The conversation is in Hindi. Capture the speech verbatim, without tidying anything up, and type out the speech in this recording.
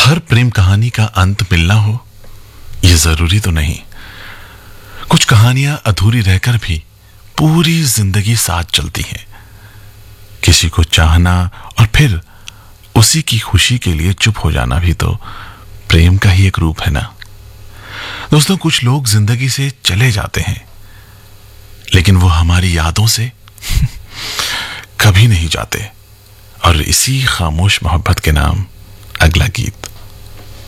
हर प्रेम कहानी का अंत मिलना हो यह जरूरी तो नहीं। कुछ कहानियां अधूरी रहकर भी पूरी जिंदगी साथ चलती हैं। किसी को चाहना और फिर उसी की खुशी के लिए चुप हो जाना भी तो प्रेम का ही एक रूप है ना। दोस्तों, कुछ लोग जिंदगी से चले जाते हैं लेकिन वो हमारी यादों से कभी नहीं जाते। और इसी खामोश मोहब्बत के नाम अगला गीत।